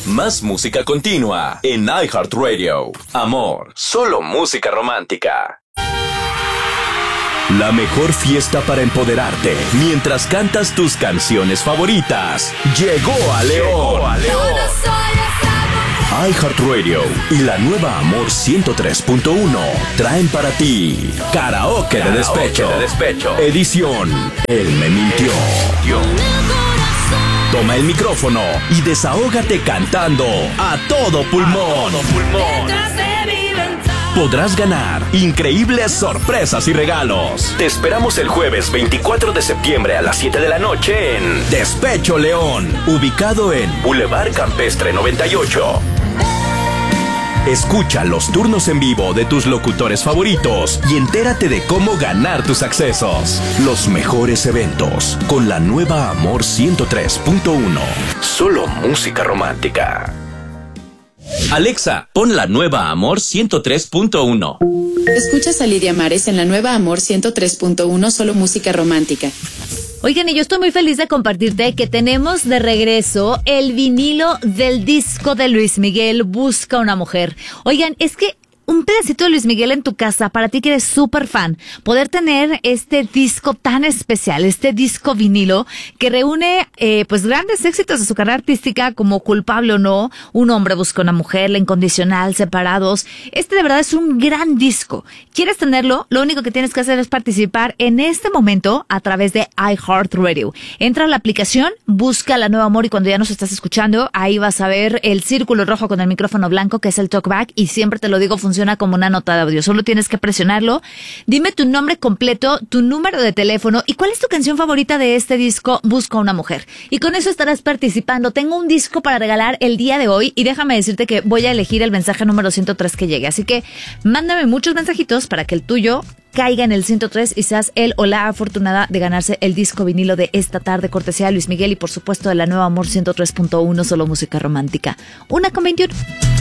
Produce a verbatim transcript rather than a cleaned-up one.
Más música continua en iHeartRadio. Amor, solo música romántica. La mejor fiesta para empoderarte mientras cantas tus canciones favoritas. Llegó a León. Llegó a León. iHeartRadio y la nueva Amor ciento tres punto uno traen para ti Karaoke, Karaoke de Despecho. de Despecho. Edición Él me mintió. Toma el micrófono y desahógate cantando a todo pulmón. A todo pulmón. Podrás ganar increíbles sorpresas y regalos. Te esperamos el jueves veinticuatro de septiembre a las siete de la noche en Despecho León, ubicado en Boulevard Campestre noventa y ocho. Escucha los turnos en vivo de tus locutores favoritos y entérate de cómo ganar tus accesos. Los mejores eventos con la nueva Amor ciento tres punto uno. Solo música romántica. Alexa, pon la nueva Amor ciento tres punto uno. Escuchas a Lidia Mares en la nueva Amor ciento tres punto uno, solo música romántica. Oigan, y yo estoy muy feliz de compartirte que tenemos de regreso el vinilo del disco de Luis Miguel, Busca una mujer. Oigan, es que un pedacito de Luis Miguel en tu casa, para ti que eres súper fan, poder tener este disco tan especial, este disco vinilo que reúne eh, pues grandes éxitos de su carrera artística como Culpable o no, Un hombre busca una mujer, La incondicional, Separados. Este de verdad es un gran disco. ¿Quieres tenerlo? Lo único que tienes que hacer es participar en este momento a través de iHeartRadio. Entra a la aplicación, busca La Nueva Amor y cuando ya nos estás escuchando, ahí vas a ver el círculo rojo con el micrófono blanco que es el talkback y siempre te lo digo, funciona como una nota de audio. Solo tienes que presionarlo. Dime tu nombre completo, tu número de teléfono y cuál es tu canción favorita de este disco Busca una mujer. Y con eso estarás participando. Tengo un disco para regalar el día de hoy y déjame decirte que voy a elegir el mensaje número ciento tres que llegue. Así que mándame muchos mensajitos para que el tuyo caiga en el ciento tres y seas el o la afortunada de ganarse el disco vinilo de esta tarde, cortesía de Luis Miguel y por supuesto de la nueva Amor ciento tres punto uno, solo música romántica. Una con veintiuno.